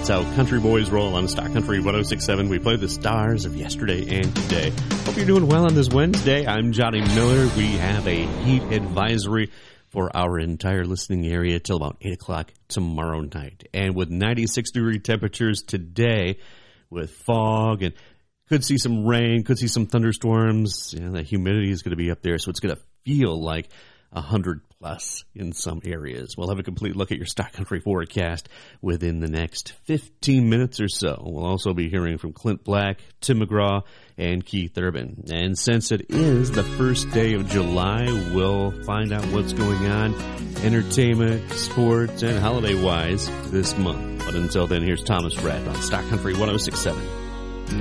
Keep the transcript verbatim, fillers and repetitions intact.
That's how country boys roll on Stock Country one oh six point seven. We play the stars of yesterday and today. Hope you're doing well on this Wednesday. I'm Johnny Miller. We have a heat advisory for our entire listening area till about eight o'clock tomorrow night. And with ninety-six degree temperatures today, with fog, and could see some rain, could see some thunderstorms, and the humidity is going to be up there, so it's going to feel like one hundred plus in some areas. We'll have a complete look at your Stock Country forecast within the next fifteen minutes or so. We'll also be hearing from Clint Black, Tim McGraw, and Keith Urban. And since it is the first day of July, we'll find out what's going on entertainment, sports, and holiday-wise this month. But until then, here's Thomas Rhett on Stock Country one oh six point seven.